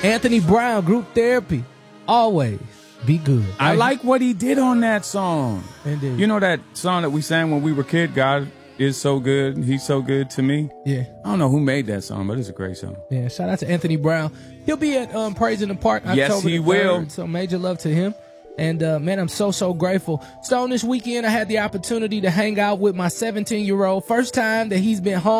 Anthony Brown, Group Therapy. Always be good. I like what he did on that song. Indeed. You know that song that we sang when we were kids, God is so good, he's so good to me? Yeah. I don't know who made that song, but it's a great song. Yeah, shout out to Anthony Brown. He'll be at Praise in the Park October Yes, he the 3rd, will. So major love to him. And, man, I'm so grateful. So on this weekend, I had the opportunity to hang out with my 17-year-old. First time that he's been home.